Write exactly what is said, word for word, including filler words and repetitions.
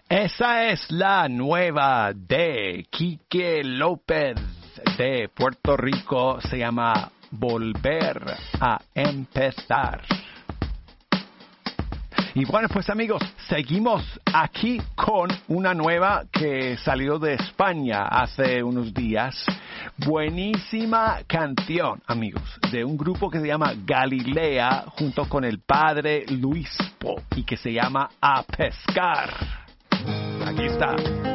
Esa es la nueva de Quique López de Puerto Rico. Se llama Volver a Empezar. Y bueno, pues amigos, seguimos aquí con una nueva que salió de España hace unos días. Buenísima canción, amigos, de un grupo que se llama Galilea junto con el padre Luispo y que se llama A Pescar. Aquí está.